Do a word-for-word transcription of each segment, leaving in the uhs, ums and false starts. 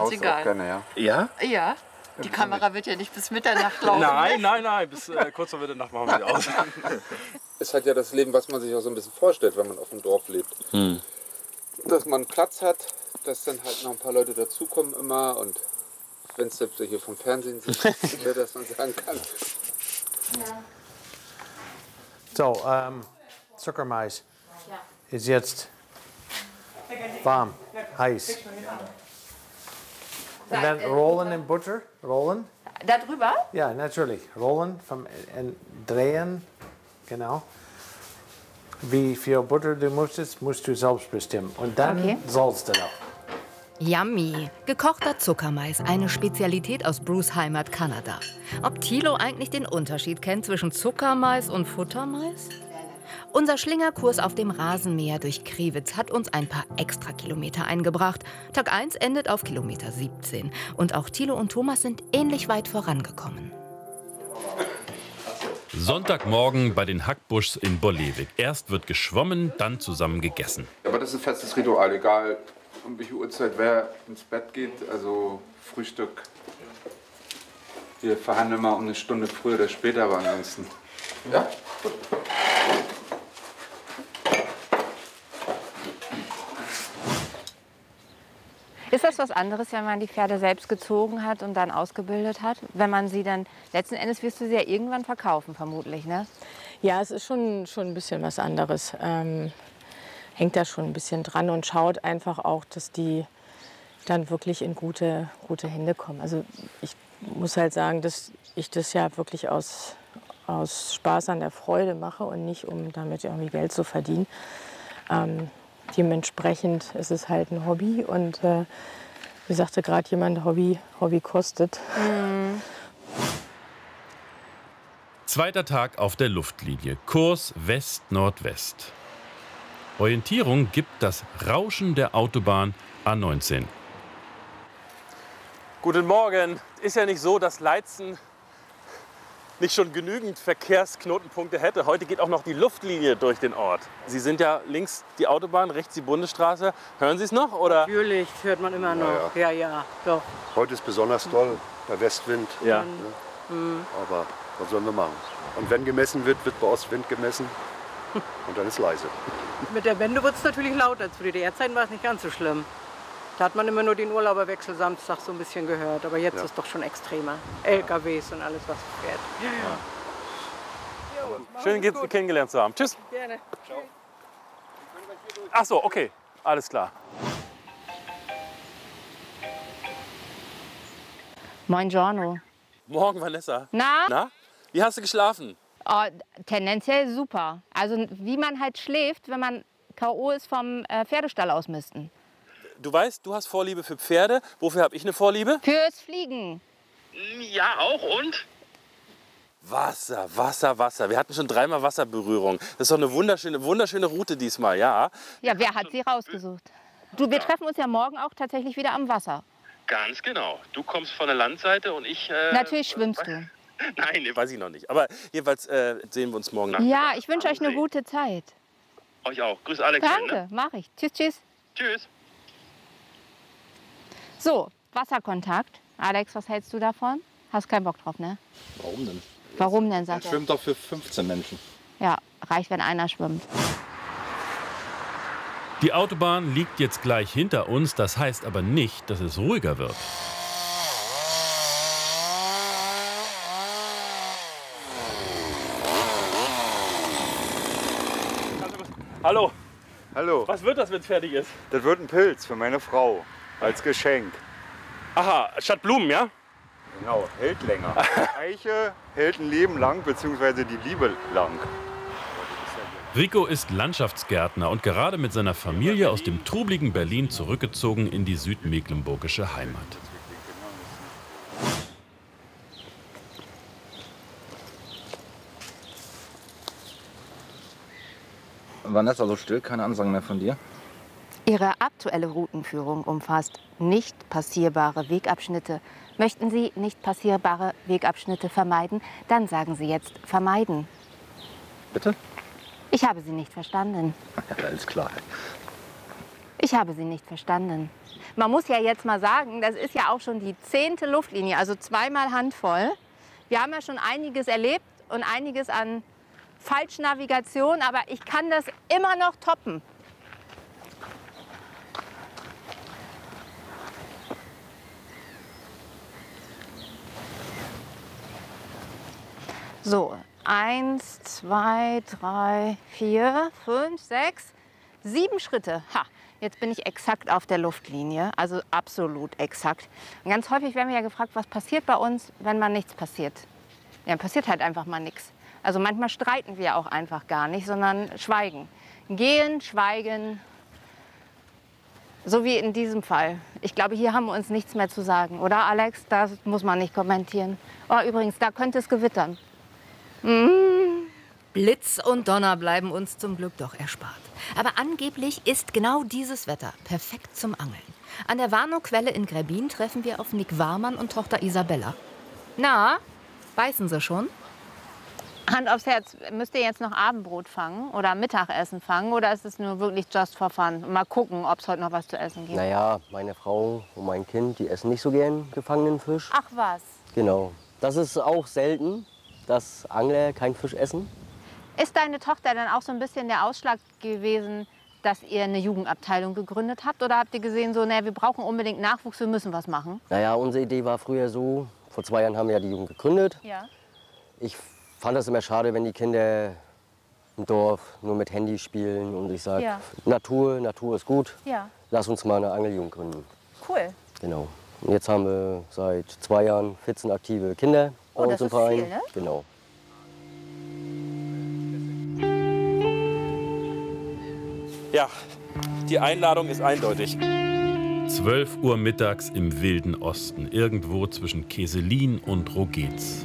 ganz egal. Gerne, ja? Ja? Ja, die Kamera wird ja nicht bis Mitternacht laufen. Nein, nein, nein, bis äh, kurz vor Mitternacht machen wir sie aus. Ist halt ja das Leben, was man sich auch so ein bisschen vorstellt, wenn man auf dem Dorf lebt. Hm. Dass man Platz hat, dass dann halt noch ein paar Leute dazukommen immer und wenn es selbst hier vom Fernsehen sieht, dass man sagen kann. Ja. So, ähm, Zuckermais Ja. ist jetzt warm, heiß. Und dann rollen in Butter, rollen. Da drüber? Ja, natürlich. Rollen vom, und drehen, genau. Wie viel Butter du musstest, musst du selbst bestimmen. Und dann Okay. Salz drauf. Yummy! Gekochter Zuckermais, eine Spezialität aus Bruce Heimat, Kanada. Ob Thilo eigentlich den Unterschied kennt zwischen Zuckermais und Futtermais? Unser Schlingerkurs auf dem Rasenmäher durch Kriwitz hat uns ein paar Extrakilometer eingebracht. Tag eins endet auf Kilometer siebzehn. Und auch Thilo und Thomas sind ähnlich weit vorangekommen. Sonntagmorgen bei den Hackbuschs in Bollewig. Erst wird geschwommen, dann zusammen gegessen. Aber das ist ein festes Ritual, egal um welche Uhrzeit wer ins Bett geht, also Frühstück. Wir verhandeln mal um eine Stunde früher oder später, aber ansonsten. Ja? Gut. Ist das was anderes, wenn man die Pferde selbst gezogen hat und dann ausgebildet hat? Wenn man sie dann, letzten Endes wirst du sie ja irgendwann verkaufen, vermutlich, ne? Ja, es ist schon, schon ein bisschen was anderes. Ähm, hängt da schon ein bisschen dran und schaut einfach auch, dass die dann wirklich in gute, gute Hände kommen. Also ich muss halt sagen, dass ich das ja wirklich aus, aus Spaß an der Freude mache und nicht, um damit irgendwie Geld zu verdienen. Ähm, dementsprechend ist es halt ein Hobby und äh, wie sagte gerade jemand, Hobby, Hobby kostet. Mhm. Zweiter Tag auf der Luftlinie. Kurs West-Nordwest. Orientierung gibt das Rauschen der Autobahn A neunzehn. Guten Morgen. Ist ja nicht so, dass Leitzen nicht schon genügend Verkehrsknotenpunkte hätte. Heute geht auch noch die Luftlinie durch den Ort. Sie sind ja links die Autobahn, rechts die Bundesstraße. Hören Sie es noch? Oder? Natürlich, hört man immer noch. Ja, ja, ja, doch. Heute ist besonders toll, der Westwind. Ja. Mhm. Aber was sollen wir machen? Und wenn gemessen wird, wird bei Ostwind gemessen. Und dann ist leise. Mit der Wende wird es natürlich lauter. Zu D D R-Zeiten war es nicht ganz so schlimm. Da hat man immer nur den Urlauberwechsel Samstag so ein bisschen gehört. Aber jetzt Ja. ist es doch schon extremer. L K Ws und alles, was fährt. Ja, ja. Jo, Schön ge- kennengelernt zu haben. Tschüss. Gerne. Ach so, okay. Alles klar. Moin Giorno. Morgen, Vanessa. Na? Na? Wie hast du geschlafen? Oh, tendenziell super. Also wie man halt schläft, wenn man K O ist vom äh, Pferdestall ausmisten. Du weißt, du hast Vorliebe für Pferde. Wofür habe ich eine Vorliebe? Fürs Fliegen. Ja, auch und? Wasser, Wasser, Wasser. Wir hatten schon dreimal Wasserberührung. Das ist doch eine wunderschöne, wunderschöne Route diesmal, ja. Ja, wer hat sie rausgesucht? Du, wir treffen uns ja morgen auch tatsächlich wieder am Wasser. Ganz genau. Du kommst von der Landseite und ich... Äh, Natürlich schwimmst du. Nein, weiß ich noch nicht. Aber jedenfalls äh, sehen wir uns morgen Nacht. Ja, ich wünsche euch eine gute Zeit. Euch auch. Grüß Alex. Danke, Ne? mach ich. Tschüss, tschüss. Tschüss. So, Wasserkontakt. Alex, was hältst du davon? Hast keinen Bock drauf, ne? Warum denn? Warum denn, Er sagt er? schwimmt doch für fünfzehn Menschen. Ja, reicht, wenn einer schwimmt. Die Autobahn liegt jetzt gleich hinter uns, das heißt aber nicht, dass es ruhiger wird. Hallo. Hallo. Was wird das, wenn es fertig ist? Das wird ein Pilz für meine Frau als Geschenk. Aha, statt Blumen, ja? Genau, hält länger. Eiche hält ein Leben lang, beziehungsweise die Liebe lang. Rico ist Landschaftsgärtner und gerade mit seiner Familie aus dem trubeligen Berlin zurückgezogen in die südmecklenburgische Heimat. Vanessa, so still, keine Ansagen mehr von dir? Ihre aktuelle Routenführung umfasst nicht passierbare Wegabschnitte. Möchten Sie nicht passierbare Wegabschnitte vermeiden, dann sagen Sie jetzt vermeiden. Bitte? Ich habe Sie nicht verstanden. Ja, alles klar. Ich Ich habe Sie nicht verstanden. Man muss ja jetzt mal sagen, das ist ja auch schon die zehnte Luftlinie, also zweimal handvoll. Wir haben ja schon einiges erlebt und einiges an Falschnavigation, aber ich kann das immer noch toppen. So, eins, zwei, drei, vier, fünf, sechs, sieben Schritte. Ha, jetzt bin ich exakt auf der Luftlinie, also absolut exakt. Und ganz häufig werden wir ja gefragt, was passiert bei uns, wenn mal nichts passiert. Ja, passiert halt einfach mal nichts. Also manchmal streiten wir auch einfach gar nicht, sondern schweigen. Gehen, schweigen, so wie in diesem Fall. Ich glaube, hier haben wir uns nichts mehr zu sagen, oder Alex? Das muss man nicht kommentieren. Oh, übrigens, da könnte es gewittern. Mm. Blitz und Donner bleiben uns zum Glück doch erspart. Aber angeblich ist genau dieses Wetter perfekt zum Angeln. An der Warnow-Quelle in Gräbin treffen wir auf Nick Warmann und Tochter Isabella. Na, beißen Sie schon? Hand aufs Herz, müsst ihr jetzt noch Abendbrot fangen oder Mittagessen fangen oder ist es nur wirklich just for fun? Mal gucken, ob es heute noch was zu essen gibt. Naja, meine Frau und mein Kind, die essen nicht so gern gefangenen Fisch. Ach was. Genau. Das ist auch selten, dass Angler keinen Fisch essen. Ist deine Tochter dann auch so ein bisschen der Ausschlag gewesen, dass ihr eine Jugendabteilung gegründet habt? Oder habt ihr gesehen, so, naja, wir brauchen unbedingt Nachwuchs, wir müssen was machen? Naja, unsere Idee war früher so, vor zwei Jahren haben wir ja die Jugend gegründet. Ja. Ich fand das immer schade, wenn die Kinder im Dorf nur mit Handy spielen. Und ich sage, Ja. Natur, Natur ist gut. Ja. Lass uns mal eine Angeljugend gründen. Cool. Genau. Und jetzt haben wir seit zwei Jahren vierzehn aktive Kinder bei Oh, uns das im ist Verein. viel, ne? Genau. Ja, die Einladung ist eindeutig. zwölf Uhr mittags im wilden Osten, irgendwo zwischen Keselin und Rogez.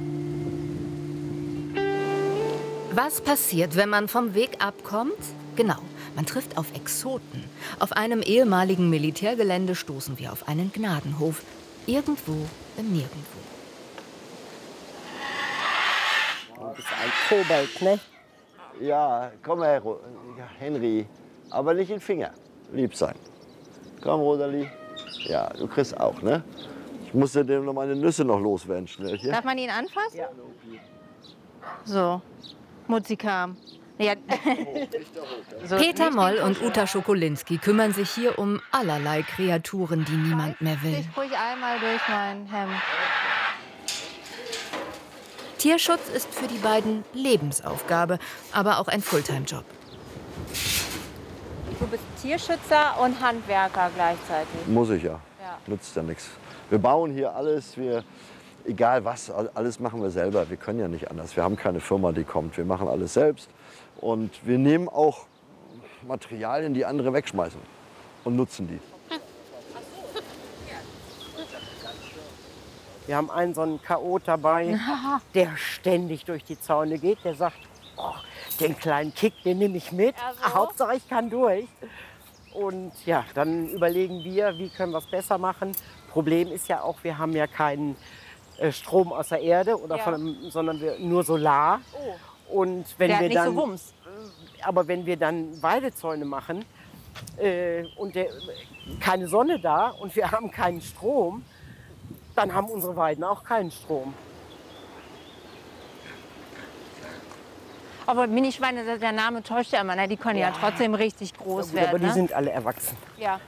Was passiert, wenn man vom Weg abkommt? Genau, man trifft auf Exoten. Auf einem ehemaligen Militärgelände stoßen wir auf einen Gnadenhof. Irgendwo im Nirgendwo. Du bist ein Kobold, ne? Ja, komm her, Ro- ja, Henry. Aber nicht in den Finger. Lieb sein. Komm, Rosalie. Ja, du kriegst auch, ne? Ich muss dir noch meine Nüsse noch loswerden, schnell hier. Darf man ihn anfassen? Ja. So, Mutzi kam. Ja. So, Peter nicht Moll den und Kuschel. Uta Schokolinski kümmern sich hier um allerlei Kreaturen, die niemand mehr will. Ich ruhig einmal durch mein Hemd. Tierschutz ist für die beiden Lebensaufgabe, aber auch ein Fulltime-Job. Du bist Tierschützer und Handwerker gleichzeitig. Muss ich ja. Ja. Nützt ja nichts. Wir bauen hier alles, wir, egal was, alles machen wir selber. Wir können ja nicht anders. Wir haben keine Firma, die kommt. Wir machen alles selbst. Und wir nehmen auch Materialien, die andere wegschmeißen und nutzen die. Wir haben einen so einen Chaot dabei, der ständig durch die Zäune geht. Der sagt, oh, den kleinen Kick, den nehme ich mit. Ja, so. Hauptsache ich kann durch. Und ja, dann überlegen wir, wie können wir es besser machen. Problem ist ja auch, wir haben ja keinen äh, Strom aus der Erde, oder Ja. von, sondern wir, nur Solar. Oh. Und wenn Der hat wir nicht dann, so Wumms. aber wenn wir dann Weidezäune machen äh, und der, keine Sonne da und wir haben keinen Strom, dann haben unsere Weiden auch keinen Strom. Aber Minischweine, der Name täuscht ja immer, ne? Die können ja, Ja. trotzdem richtig groß Gut, werden. aber die ne? sind alle erwachsen. Ja.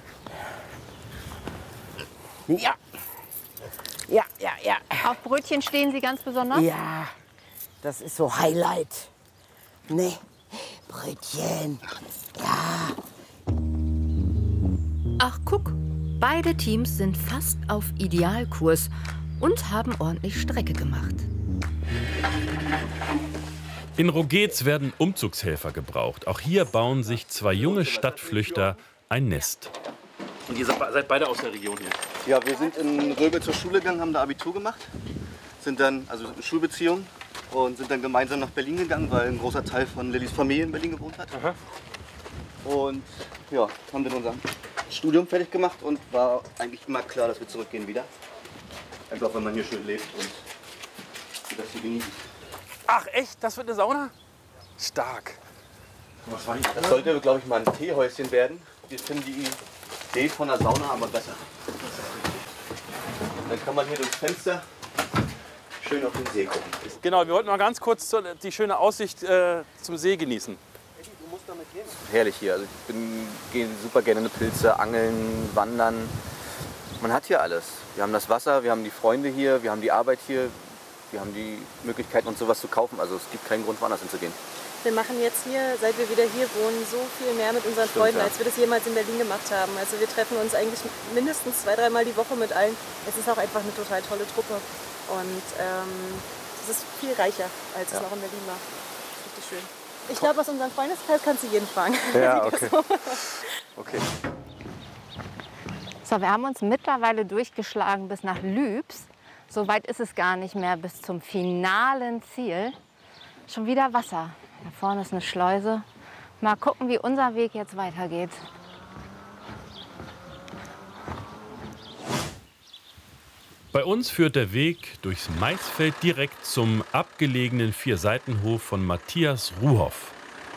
Ja. Ja, ja, ja. Auf Brötchen stehen Sie ganz besonders? Ja, das ist so Highlight. Ne, Brötchen. Ja. Ach, guck, beide Teams sind fast auf Idealkurs und haben ordentlich Strecke gemacht. In Rogez werden Umzugshelfer gebraucht. Auch hier bauen sich zwei junge Stadtflüchter ein Nest. Und ihr seid beide aus der Region hier? Ja, wir sind in Röbel zur Schule gegangen, haben da Abitur gemacht, sind dann, also eine Schulbeziehung, und sind dann gemeinsam nach Berlin gegangen, weil ein großer Teil von Lillys Familie in Berlin gewohnt hat. Aha. Und ja, haben dann unser Studium fertig gemacht und war eigentlich immer klar, dass wir zurückgehen wieder. Einfach, wenn man hier schön lebt und das hier genießt. Ach echt? Das wird eine Sauna? Stark. Was war Das sollte, glaube ich, mal ein Teehäuschen werden. Wir finden die Idee von der Sauna aber besser. Dann kann man hier durchs Fenster schön auf den See gucken. Genau, wir wollten mal ganz kurz die schöne Aussicht äh, zum See genießen. Herrlich hier. Also ich bin, gehe super gerne in die Pilze, angeln, wandern. Man hat hier alles. Wir haben das Wasser, wir haben die Freunde hier, wir haben die Arbeit hier, wir haben die Möglichkeiten, uns sowas zu kaufen. Also es gibt keinen Grund, woanders hinzugehen. Wir machen jetzt hier, seit wir wieder hier wohnen, so viel mehr mit unseren Stimmt, Freunden, ja. als wir das jemals in Berlin gemacht haben. Also wir treffen uns eigentlich mindestens zwei, dreimal die Woche mit allen. Es ist auch einfach eine total tolle Truppe. Und ähm, es ist viel reicher, als Ja. es noch in Berlin war. Richtig schön. Ich glaube, aus unserem Freundeskreis kannst du jeden fragen. Ja, Wie das okay. so- Okay. So, wir haben uns mittlerweile durchgeschlagen bis nach Lübs. So weit ist es gar nicht mehr bis zum finalen Ziel. Schon wieder Wasser. Da vorne ist eine Schleuse. Mal gucken, wie unser Weg jetzt weitergeht. Bei uns führt der Weg durchs Maisfeld direkt zum abgelegenen Vierseitenhof von Matthias Ruhoff.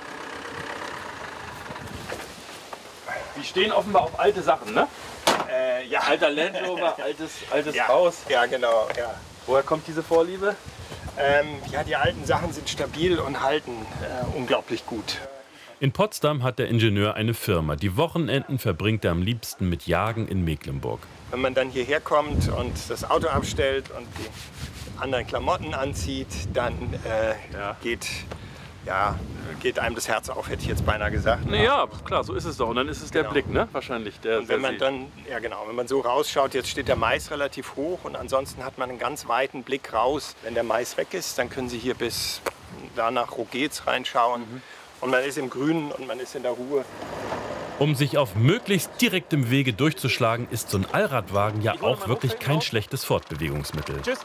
Die stehen offenbar auf alte Sachen, ne? Äh, ja. Alter Land Rover, altes, altes ja. Haus. Ja, genau. Ja. Woher kommt diese Vorliebe? Ähm, ja, die alten Sachen sind stabil und halten äh, unglaublich gut. In Potsdam hat der Ingenieur eine Firma. Die Wochenenden verbringt er am liebsten mit Jagen in Mecklenburg. Wenn man dann hierher kommt und das Auto abstellt und die anderen Klamotten anzieht, dann äh, ja. Geht, ja, geht einem das Herz auf, hätte ich jetzt beinahe gesagt. Nee, ja, klar, so ist es doch. Und dann ist es der Genau. Blick, ne? Wahrscheinlich. Der, Und wenn der man See. dann, ja genau, wenn man so rausschaut, jetzt steht der Mais relativ hoch und ansonsten hat man einen ganz weiten Blick raus. Wenn der Mais weg ist, dann können Sie hier bis da nach Rogetz reinschauen. Mhm. Und man ist im Grünen und man ist in der Ruhe. Um sich auf möglichst direktem Wege durchzuschlagen, ist so ein Allradwagen ja auch wirklich kein schlechtes Fortbewegungsmittel. Tschüss.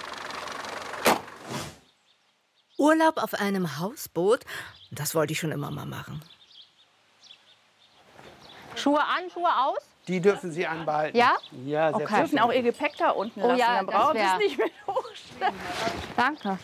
Urlaub auf einem Hausboot, das wollte ich schon immer mal machen. Schuhe an, Schuhe aus? Die dürfen Sie anbehalten. Ja? Ja, Okay. selbstverständlich. Dürfen auch Ihr Gepäck da unten Oh lassen, ja, dann das brauchen Sie wär- es nicht mit hochstellen. Danke.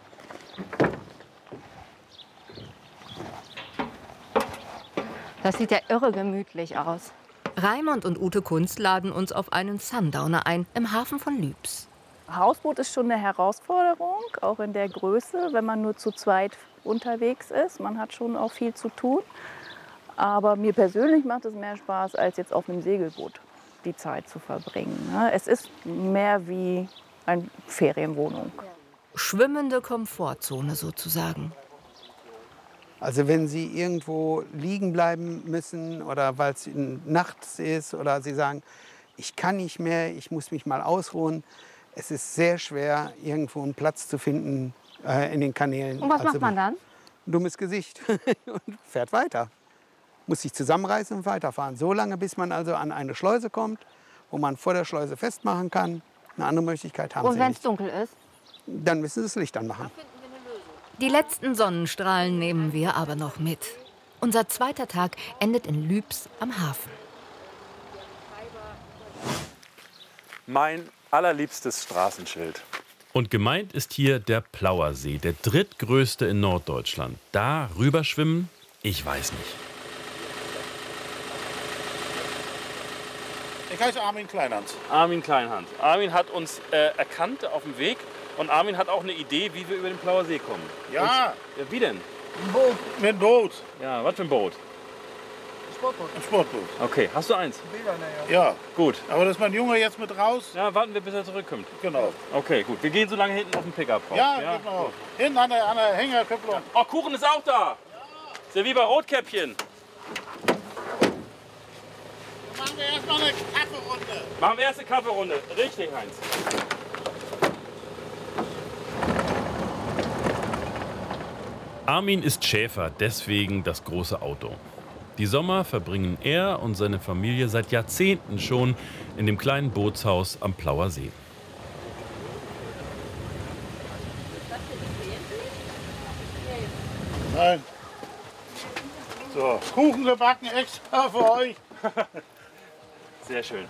Das sieht ja irre gemütlich aus. Raimund und Ute Kunst laden uns auf einen Sundowner ein im Hafen von Lübs. Hausboot ist schon eine Herausforderung, auch in der Größe, wenn man nur zu zweit unterwegs ist. Man hat schon auch viel zu tun. Aber mir persönlich macht es mehr Spaß, als jetzt auf einem Segelboot die Zeit zu verbringen. ne? Es ist mehr wie eine Ferienwohnung. Schwimmende Komfortzone sozusagen. Also wenn Sie irgendwo liegen bleiben müssen oder weil es nachts ist oder Sie sagen, ich kann nicht mehr, ich muss mich mal ausruhen. Es ist sehr schwer, irgendwo einen Platz zu finden äh, in den Kanälen. Und was Also macht man dann? Ein dummes Gesicht und fährt weiter. Muss sich zusammenreißen und weiterfahren. So lange, bis man also an eine Schleuse kommt, wo man vor der Schleuse festmachen kann. Eine andere Möglichkeit haben Und Sie wenn es nicht. dunkel ist? Dann müssen Sie das Licht anmachen. Die letzten Sonnenstrahlen nehmen wir aber noch mit. Unser zweiter Tag endet in Lübs am Hafen. Mein allerliebstes Straßenschild. Und gemeint ist hier der Plauersee, der drittgrößte in Norddeutschland. Da rüberschwimmen? Ich weiß nicht. Ich heiße Armin Kleinhans. Armin Kleinhans. Armin hat uns äh, erkannt auf dem Weg und Armin hat auch eine Idee, wie wir über den Plauer See kommen. Ja. Und, ja wie denn? Ein Boot. Mit einem Boot. Ja, was für ein Boot? Sportboot. Ein Sportboot. Okay, hast du eins? Ja. Gut. Aber das ist mein Junge jetzt mit raus. Ja, warten wir, bis er zurückkommt. Genau. Okay, gut. Wir gehen so lange hinten auf den Pickup raus. Ja, genau. gut. Hinten an der, an der Hängerkupplung. Oh, Kuchen ist auch da. Ja. Ist ja wie bei Rotkäppchen. Machen wir erstmal eine Kaffeerunde. Machen wir erst eine Kaffeerunde. Richtig, Heinz. Armin ist Schäfer, deswegen das große Auto. Die Sommer verbringen er und seine Familie seit Jahrzehnten schon in dem kleinen Bootshaus am Plauer See. Nein. So, Kuchen gebacken extra für euch. Sehr schön.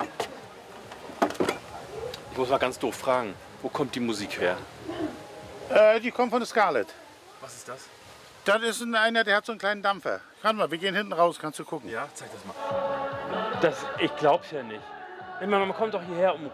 Ich muss mal ganz doof fragen, wo kommt die Musik her? Äh, die kommt von der Scarlett. Was ist das? Das ist ein- einer, der hat so einen kleinen Dampfer. Kann mal, wir gehen hinten raus, kannst du gucken. Ja, zeig das mal. Das, ich glaub's ja nicht. Ich meine, man kommt doch hierher, um